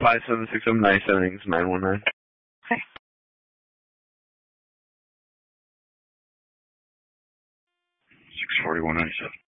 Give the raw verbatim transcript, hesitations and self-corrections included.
Five seven six seven nine seven nine one nine. Okay. Six forty one ninety seven.